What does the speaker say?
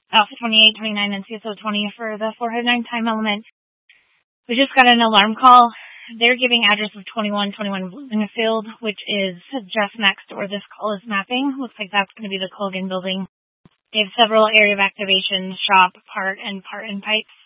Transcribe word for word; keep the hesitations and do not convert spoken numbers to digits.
Alpha twenty-eight, twenty-nine, and C S O twenty for the four hundred nine time element. We just got an alarm call. They're giving address of twenty-one twenty-one Bloomfield, which is just next to where this call is mapping. Looks like that's going to be the Colgan building. They have several area of activation, shop, part, and part and pipes.